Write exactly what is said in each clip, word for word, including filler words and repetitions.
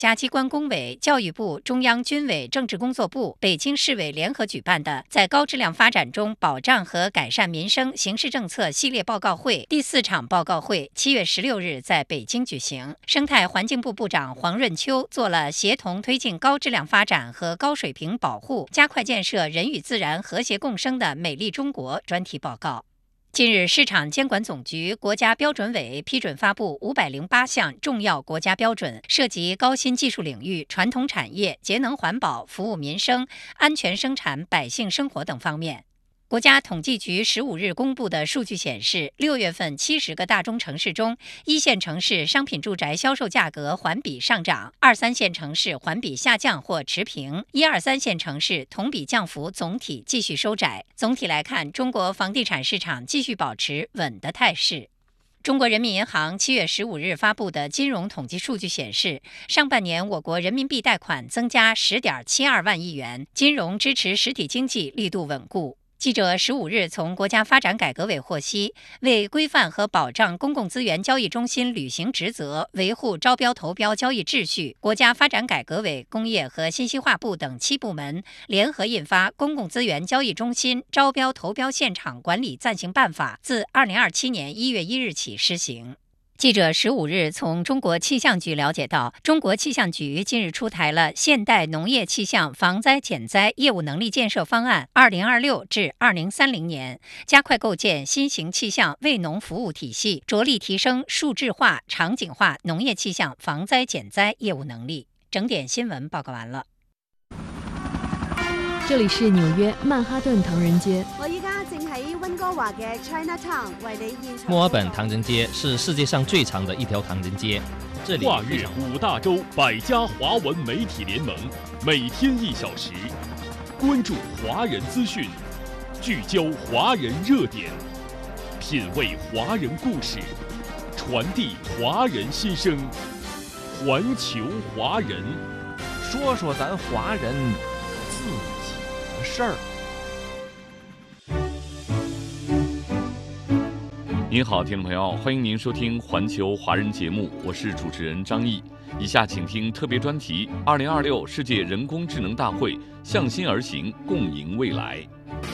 家机关工委、教育部、中央军委政治工作部、北京市委联合举办的在高质量发展中保障和改善民生形势政策系列报告会第四场报告会，七月十六日在北京举行。生态环境部部长黄润秋做了协同推进高质量发展和高水平保护，加快建设人与自然和谐共生的美丽中国专题报告。近日，市场监管总局、国家标准委批准发布五百零八项重要国家标准，涉及高新技术领域、传统产业、节能环保、服务民生、安全生产、百姓生活等方面。国家统计局十五日公布的数据显示，六月份七十个大中城市中，一线城市商品住宅销售价格环比上涨，二三线城市环比下降或持平，一二三线城市同比降幅总体继续收窄。总体来看，中国房地产市场继续保持稳的态势。中国人民银行七月十五日发布的金融统计数据显示，上半年我国人民币贷款增加十点七二万亿元，金融支持实体经济力度稳固。记者十五日从国家发展改革委获悉，为规范和保障公共资源交易中心履行职责，维护招标投标交易秩序，国家发展改革委、工业和信息化部等七部门联合印发《公共资源交易中心招标投标现场管理暂行办法》，自二零二七年一月一日起施行。记者十五日从中国气象局了解到，中国气象局近日出台了现代农业气象防灾减灾业务能力建设方案（二零二六至二零三零年），加快构建新型气象为农服务体系，着力提升数字化、场景化农业气象防灾减灾业务能力。整点新闻报告完了。 这里是纽约曼哈顿唐人街。 我依家正喺温哥華嘅 Chinatown 為你現場。 墨爾本唐人街是世界上最長的一條唐人街。這裡跨越五大洲百家華文媒體聯盟，每天一小時，關注華人資訊，聚焦華人熱點，品味華人故事，傳遞華人心聲，環球華人， 說說咱華人自己的事兒。 您好，听众朋友，欢迎您收听环球华人节目，我是主持人张毅。以下请听特别专题：二零二六世界人工智能大会，向心而行，共赢未来。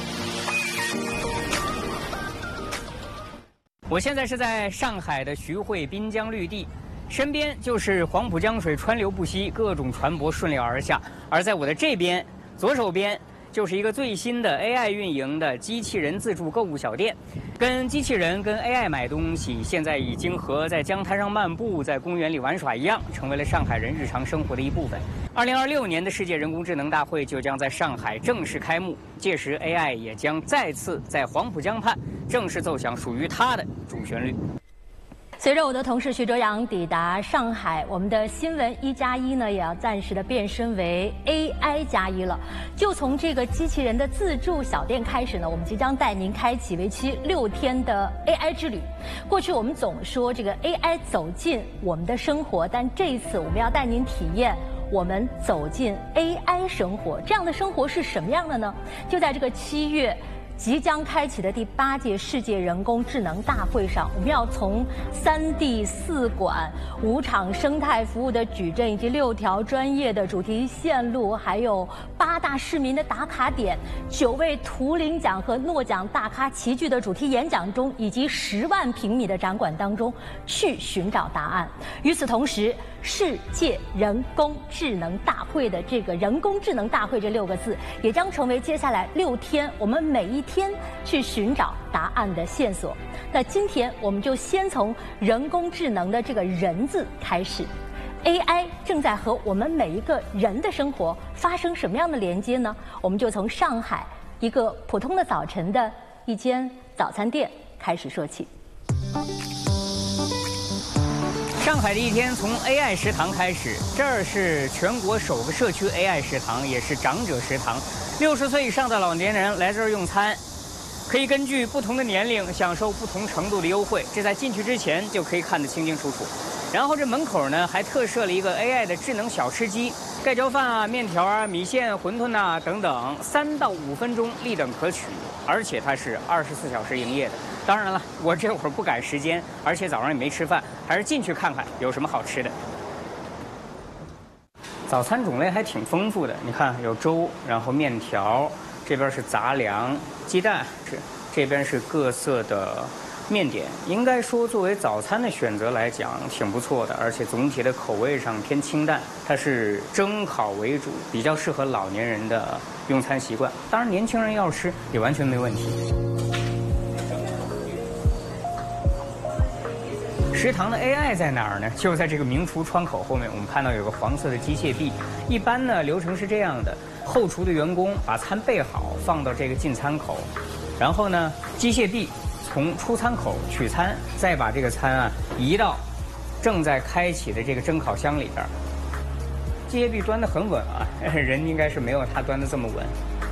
我现在是在上海的徐汇滨江绿地，身边就是黄浦江水川流不息，各种船舶顺流而下。而在我的这边，左手边就是一个最新的 A I 运营的机器人自助购物小店，跟机器人跟 A I 买东西，现在已经和在江滩上漫步、在公园里玩耍一样，成为了上海人日常生活的一部分。二零二六年的世界人工智能大会就将在上海正式开幕，届时 A I 也将再次在黄浦江畔正式奏响属于它的主旋律。 随着我的同事徐哲阳抵达上海，我们的新闻一加一呢，也要暂时的变身为 A I 加一了。就从这个机器人的自助小店开始呢，我们即将带您开启为期六天的 A I 之旅。过去我们总说这个 A I 走进我们的生活，但这一次我们要带您体验我们走进 A I 生活。这样的生活是什么样的呢？就在这个七月即将开启的第八届世界人工智能大会上，我们要从三 D 四馆、五场生态服务的矩阵，以及六条专业的主题线路，还有八大市民的打卡点，九位图灵奖和诺奖大咖齐聚的主题演讲中，以及十万平米的展馆当中去寻找答案。与此同时，世界人工智能大会的这个人工智能大会这六个字，也将成为接下来六天我们每一天去寻找答案的线索。那今天我们就先从人工智能的这个人字开始。 A I 正在和我们每一个人的生活发生什么样的连接呢？我们就从上海一个普通的早晨的一间早餐店开始说起。 上海的一天从 A I 食堂开始，这儿是全国首个社区 A I 食堂，也是长者食堂。六十岁以上的老年人来这儿用餐，可以根据不同的年龄享受不同程度的优惠，这在进去之前就可以看得清清楚楚。然后这门口呢还特设了一个 A I 的智能小吃机，盖浇饭啊、面条啊、米线、馄饨呐、等等，三到五分钟立等可取，而且它是二十四小时营业的。 当然了，我这会儿不赶时间，而且早上也没吃饭，还是进去看看有什么好吃的。 早餐种类还挺丰富的，你看有粥，然后面条，这边是杂粮、鸡蛋，这这边是各色的面点。应该说，作为早餐的选择来讲，挺不错的，而且总体的口味上偏清淡。它是蒸烤为主，比较适合老年人的用餐习惯。当然，年轻人要吃也完全没问题。食堂的 A I 在哪儿呢？就在这个名厨窗口后面，我们看到有个黄色的机械臂。一般呢，流程是这样的：后厨的员工把餐备好，放到这个进餐口，然后呢，机械臂从出餐口取餐，再把这个餐啊移到正在开启的这个蒸烤箱里边。机械臂端得很稳啊，人应该是没有它端得这么稳。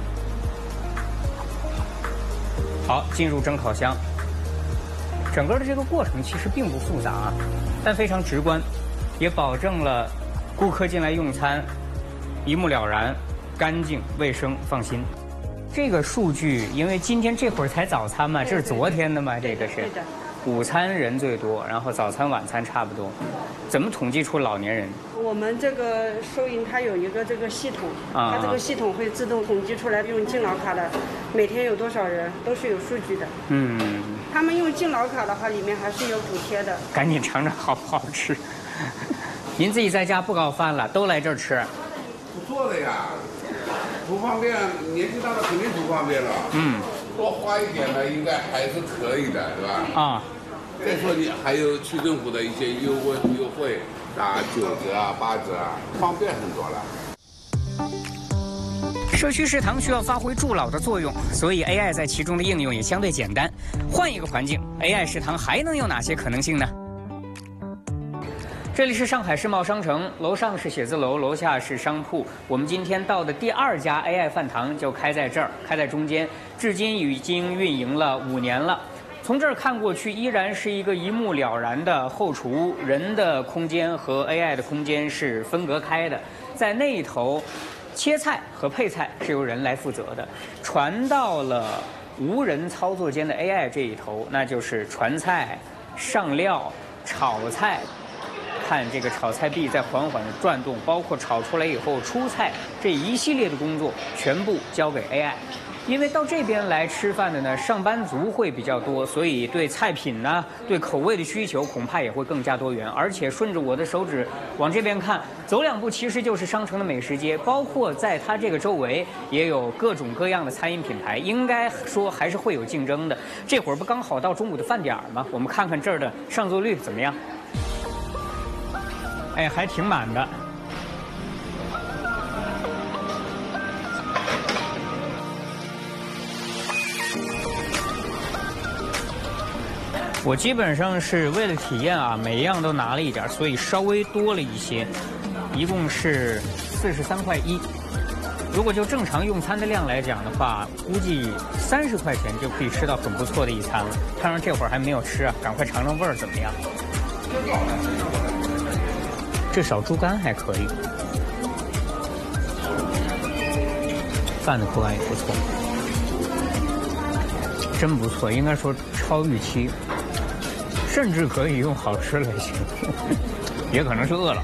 好，进入蒸烤箱。整个的这个过程其实并不复杂，但非常直观，也保证了顾客进来用餐一目了然、干净、卫生、放心。这个数据，因为今天这会儿才早餐嘛，这是昨天的嘛，这个是。午餐人最多，然后早餐、晚餐差不多。怎么统计出老年人？ 我们这个收银它有一个这个系统， 啊、 它这个系统会自动统计出来用敬老卡的每天有多少人，都是有数据的。 嗯。 他们用敬老卡的话，里面还是有补贴的。 赶紧尝尝好不好吃。您自己在家不搞饭了，都来这儿吃。 不做的呀，不方便，年纪大了肯定不方便了。嗯。多花一点呢，应该还是可以的，对吧？啊。再说你还有区政府的一些优惠优惠啊，九折啊、八折啊，方便很多了。 社区食堂需要发挥助老的作用，所以 A I 在其中的应用也相对简单。换一个环境 ，A I 食堂还能有哪些可能性呢？这里是上海世贸商城，楼上是写字楼，楼下是商铺。我们今天到的第二家 A I 饭堂就开在这儿，开在中间，至今已经运营了五年了。从这儿看过去，依然是一个一目了然的后厨，人的空间和 A I 的空间是分隔开的。在那一头，切菜和配菜是由人来负责的，传到了无人操作间的 A I 这一头，那就是传菜、上料、炒菜。看这个炒菜臂在缓缓的转动，包括炒出来以后出菜这一系列的工作，全部交给 A I。因为到这边来吃饭的呢，上班族会比较多，所以对菜品呢、对口味的需求恐怕也会更加多元。而且顺着我的手指往这边看，走两步其实就是商城的美食街，包括在它这个周围也有各种各样的餐饮品牌，应该说还是会有竞争的。这会儿不刚好到中午的饭点吗？我们看看这儿的上座率怎么样？哎，还挺满的。我基本上是为了体验啊，每一样都拿了一点，所以稍微多了一些，一共是四十三块一。如果就正常用餐的量来讲的话，估计三十块钱就可以吃到很不错的一餐了。看上这会儿还没有吃啊，赶快尝尝味儿怎么样？这小猪肝还可以，饭的口感也不错，真不错，应该说超预期。甚至可以用好吃来形容，也可能是饿了。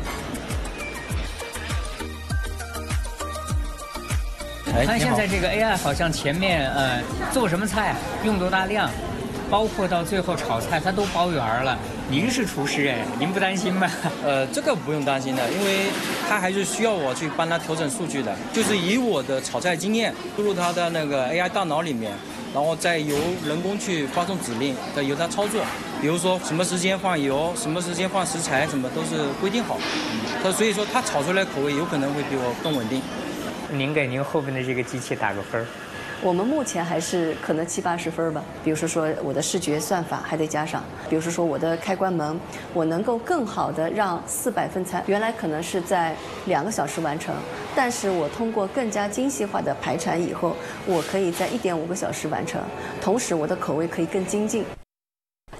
看现在这个 A I 好像前面呃做什么菜用多大量，包括到最后炒菜它都包圆了。您是厨师哎，您不担心吗？ 呃，这个不用担心的，因为它还是需要我去帮他调整数据的，就是以我的炒菜经验输入他的那个 A I 大脑里面。然后再由人工去发送指令，再由它操作。比如说什么时间放油，什么时间放食材，什么都是规定好。它所以说它炒出来口味有可能会比我更稳定。 您给您后边的这个机器打个分？ 我们目前还是可能七八十分吧。比如说说我的视觉算法还得加上，比如说说我的开关门，我能够更好的让四百份菜原来可能是在两个小时完成，但是我通过更加精细化的排产以后，我可以在一点五个小时完成，同时我的口味可以更精进。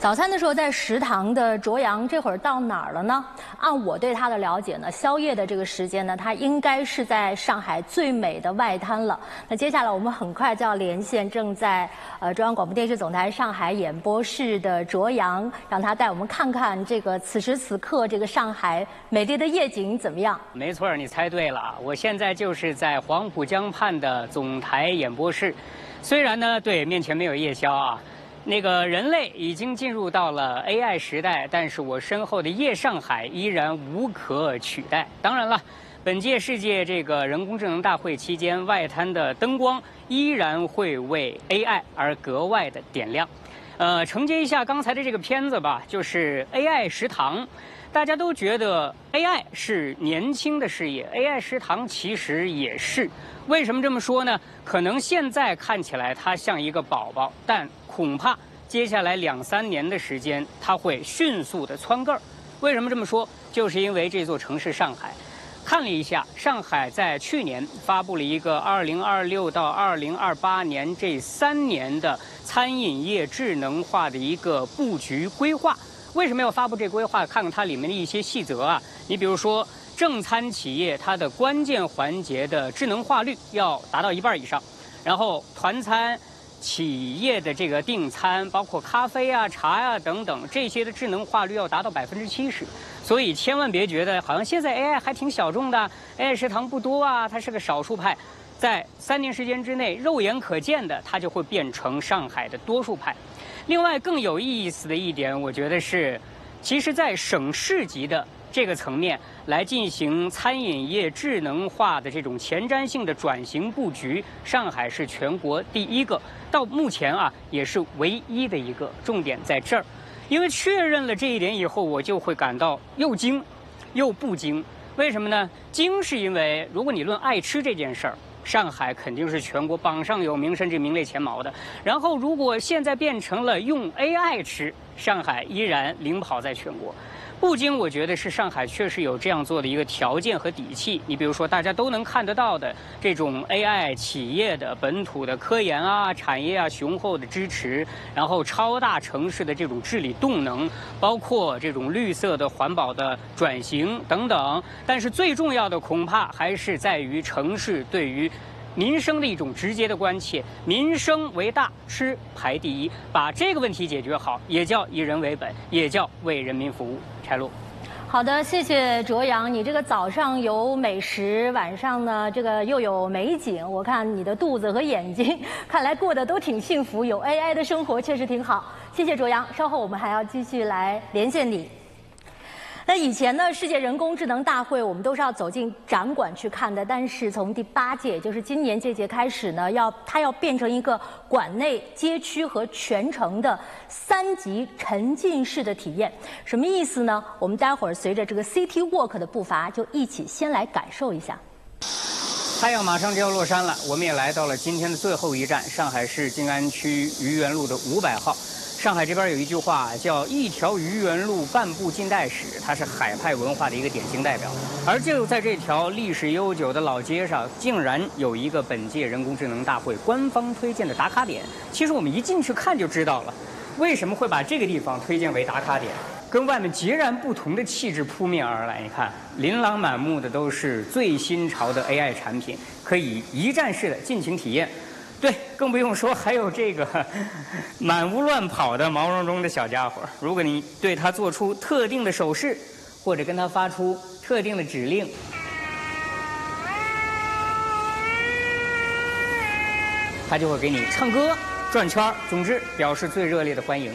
早餐的时候在食堂的卓阳这会儿到哪儿了呢？按我对他的了解呢，宵夜的这个时间呢，他应该是在上海最美的外滩了。那接下来我们很快就要连线正在呃中央广播电视总台上海演播室的卓阳，让他带我们看看这个此时此刻这个上海美丽的夜景怎么样？ 没错，你猜对了，我现在就是在黄浦江畔的总台演播室。虽然呢，对面前没有夜宵啊。那个人类已经进入到了 A I 时代，但是我身后的夜上海依然无可取代。当然了，本届世界这个人工智能大会期间，外滩的灯光依然会为 A I 而格外的点亮。呃，承接一下刚才的这个片子吧，就是 A I 食堂。大家都觉得 A I 是年轻的事业 ，A I 食堂其实也是。为什么这么说呢？可能现在看起来它像一个宝宝，但恐怕接下来两三年的时间，它会迅速的蹿个儿。为什么这么说？就是因为这座城市上海。看了一下，上海在去年发布了一个二零二六到二零二八年这三年的餐饮业智能化的一个布局规划。为什么要发布这规划？看看它里面的一些细则啊。你比如说，正餐企业它的关键环节的智能化率要达到一半以上，然后团餐企业的这个订餐，包括咖啡啊、茶呀、啊、等等这些的智能化率要达到百分之七十。所以千万别觉得好像现在 A I 还挺小众的 ，A I 食堂不多啊，它是个少数派。在三年时间之内，肉眼可见的，它就会变成上海的多数派。另外更有意思的一点，我觉得是，其实，在省市级的这个层面来进行餐饮业智能化的这种前瞻性的转型布局，上海是全国第一个，到目前啊也是唯一的一个。重点在这儿，因为确认了这一点以后，我就会感到又惊又不惊。为什么呢？惊是因为如果你论爱吃这件事儿，上海肯定是全国榜上有名，甚至名列前茅的。然后，如果现在变成了用 A I 吃，上海依然领跑在全国。不仅我觉得是上海确实有这样做的一个条件和底气。你比如说，大家都能看得到的这种 A I 企业的本土的科研啊、产业啊雄厚的支持，然后超大城市的这种治理动能，包括这种绿色的环保的转型等等。但是最重要的恐怕还是在于城市对于民生的一种直接的关切，民生为大，吃排第一，把这个问题解决好，也叫以人为本，也叫为人民服务。柴露。 好的，谢谢卓阳。你这个早上有美食，晚上呢这个又有美景，我看你的肚子和眼睛，看来过得都挺幸福。有 A I 的生活确实挺好。谢谢卓阳，稍后我们还要继续来连线你。那以前呢，世界人工智能大会我们都是要走进展馆去看的，但是从第八届，也就是今年这届开始呢，要它要变成一个馆内、街区和全程的三级沉浸式的体验。什么意思呢？我们待会儿随着这个 City Walk 的步伐，就一起先来感受一下。 太阳马上就要落山了，我们也来到了今天的最后一站，上海市静安区愚园路的五百号。上海这边有一句话叫“一条愚园路，半部近代史”，它是海派文化的一个典型代表。而就在这条历史悠久的老街上，竟然有一个本届人工智能大会官方推荐的打卡点。其实我们一进去看就知道了，为什么会把这个地方推荐为打卡点？跟外面截然不同的气质扑面而来。你看，琳琅满目的都是最新潮的 A I 产品，可以一站式的尽情体验。对，更不用说还有这个满屋乱跑的毛茸茸的小家伙。如果你对它做出特定的手势，或者跟它发出特定的指令，它就会给你唱歌、转圈，总之表示最热烈的欢迎。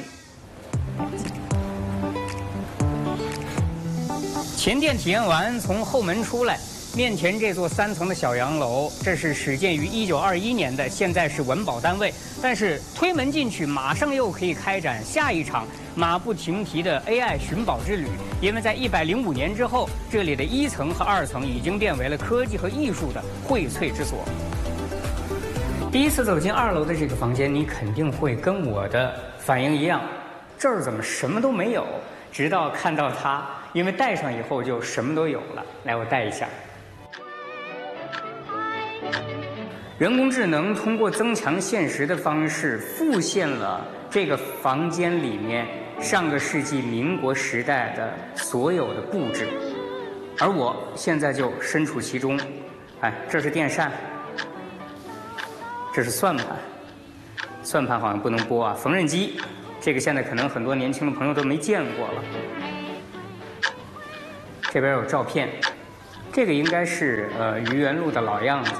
前店体验完，从后门出来。面前这座三层的小洋楼，这是始建于一九二一年的，现在是文保单位。但是推门进去，马上又可以开展下一场马不停蹄的 A I 寻宝之旅。因为在一百零五年之后，这里的一层和二层已经变为了科技和艺术的荟萃之所。第一次走进二楼的这个房间，你肯定会跟我的反应一样，这儿怎么什么都没有？直到看到它，因为戴上以后就什么都有了。来，我戴一下。人工智能通过增强现实的方式复现了这个房间里面上个世纪民国时代的所有的布置，而我现在就身处其中。哎，这是电扇，这是算盘，算盘好像不能播啊。缝纫机，这个现在可能很多年轻的朋友都没见过了。这边有照片，这个应该是呃愚园路的老样子。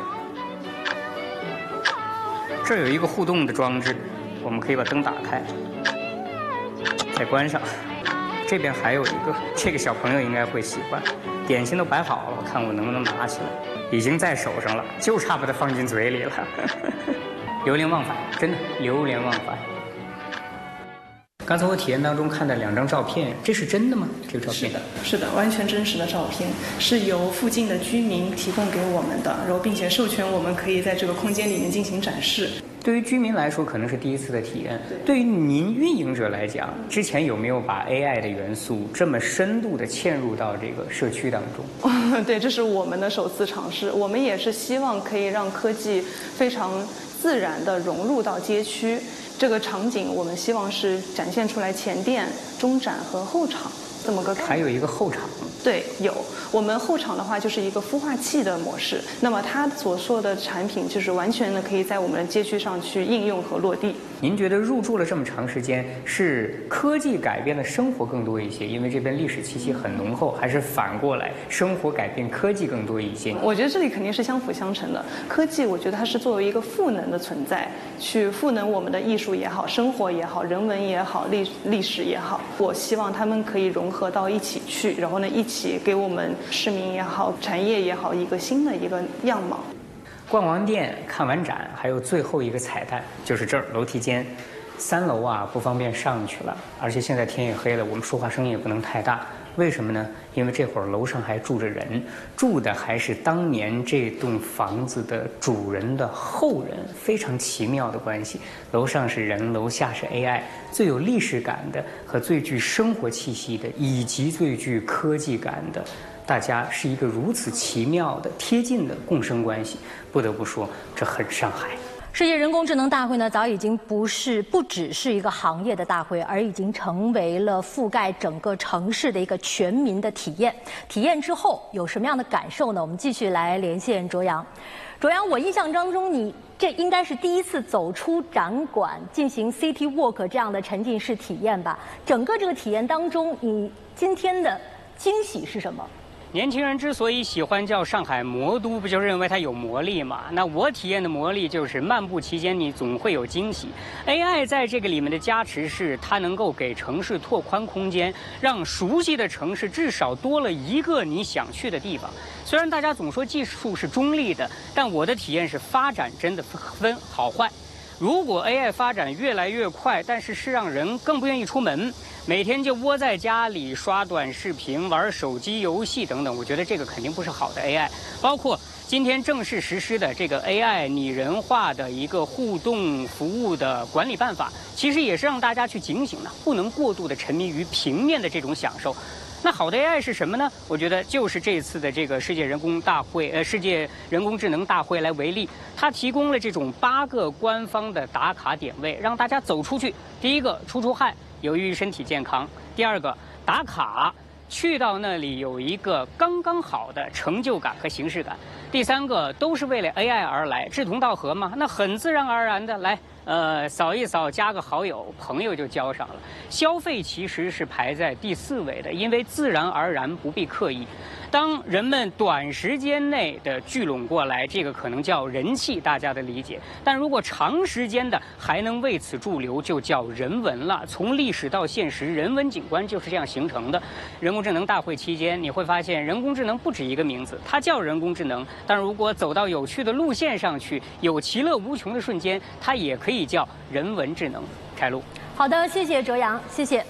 这儿有一个互动的装置，我们可以把灯打开，再关上。这边还有一个，这个小朋友应该会喜欢。点心都摆好了，我看我能不能拿起来。已经在手上了，就差把它放进嘴里了。流连忘返，真的流连忘返。刚才我体验当中看的两张照片，这是真的吗？这个照片是的，是的，完全真实的照片，是由附近的居民提供给我们的，然后并且授权我们可以在这个空间里面进行展示。 对于居民来说，可能是第一次的体验。对于您运营者来讲，之前有没有把 A I 的元素这么深度的嵌入到这个社区当中？ 对，这是我们的首次尝试。我们也是希望可以让科技非常自然地融入到街区。这个场景我们希望是展现出来前店、中展和后场这么个。 还有一个后场。 对，有。我们后场的话就是一个孵化器的模式，那么它所说的产品就是完全的可以在我们的街区上去应用和落地。 您觉得入住了这么长时间，是科技改变了生活更多一些，因为这边历史气息很浓厚，还是反过来生活改变科技更多一些？ 我觉得这里肯定是相辅相成的。科技我觉得它是作为一个赋能的存在，去赋能我们的艺术也好，生活也好，人文也好，历历史也好，我希望他们可以融合到一起去，然后呢一起给我们市民也好，产业也好，一个新的一个样貌。 逛完店，看完展，还有最后一个彩蛋，就是这儿楼梯间，三楼啊不方便上去了，而且现在天也黑了，我们说话声音也不能太大。为什么呢？因为这会儿楼上还住着人，住的还是当年这栋房子的主人的后人，非常奇妙的关系。楼上是人，楼下是 A I， 最有历史感的和最具生活气息的，以及最具科技感的。大家是一个如此奇妙的、贴近的共生关系，不得不说，这很上海。 世界人工智能大会呢，早已经不是不只是一个行业的大会，而已经成为了覆盖整个城市的一个全民的体验。体验之后有什么样的感受呢？我们继续来连线卓阳。卓阳，我印象当中，你这应该是第一次走出展馆进行 City Walk 这样的沉浸式体验吧？整个这个体验当中，你今天的惊喜是什么？ 年轻人之所以喜欢叫上海魔都，不就是认为它有魔力吗？那我体验的魔力就是漫步期间你总会有惊喜。A I 在这个里面的加持是它能够给城市拓宽空间，让熟悉的城市至少多了一个你想去的地方。虽然大家总说技术是中立的，但我的体验是发展真的分好坏。如果 A I 发展越来越快，但是是让人更不愿意出门，每天就窝在家里刷短视频、玩手机游戏等等，我觉得这个肯定不是好的 A I。包括今天正式实施的这个 A I 拟人化的一个互动服务的管理办法，其实也是让大家去警醒的，不能过度的沉迷于平面的这种享受。那好的 A I 是什么呢？我觉得就是这次的这个世界人工大会，呃，世界人工智能大会来为例，它提供了这种八个官方的打卡点位，让大家走出去。第一个，出出汗，有益于身体健康；第二个，打卡，去到那里有一个刚刚好的成就感和形式感；第三个，都是为了 A I 而来，志同道合嘛，那很自然而然的来。呃，扫一扫，加个好友，朋友就交上了。消费其实是排在第四位的，因为自然而然，不必刻意。当人们短时间内的聚拢过来，这个可能叫人气，大家的理解。但如果长时间的还能为此驻留，就叫人文了。从历史到现实，人文景观就是这样形成的。人工智能大会期间，你会发现人工智能不止一个名字，它叫人工智能。但如果走到有趣的路线上去，有其乐无穷的瞬间，它也可以叫人文智能。开路。 好的，谢谢卓阳，谢谢。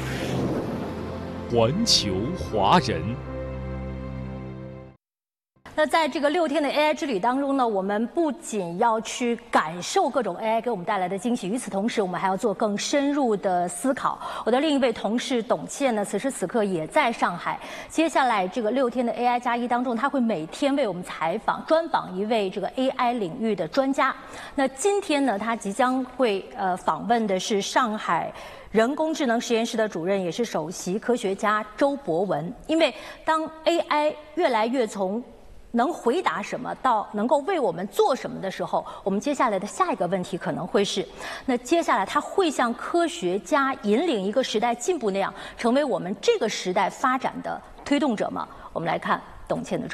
环球华人， 那在这个六天的 A I 之旅当中呢，我们不仅要去感受各种 A I 给我们带来的惊喜，与此同时，我们还要做更深入的思考。我的另一位同事董倩呢，此时此刻也在上海。接下来这个六天的 A I 加一当中，他会每天为我们采访、专访一位这个 A I 领域的专家。那今天呢，他即将会呃访问的是上海人工智能实验室的主任，也是首席科学家周博文。因为当 A I 越来越从能回答什么到能够为我们做什么的时候，我们接下来的下一个问题可能会是：那接下来它会像科学家引领一个时代进步那样，成为我们这个时代发展的推动者吗？我们来看董倩的专。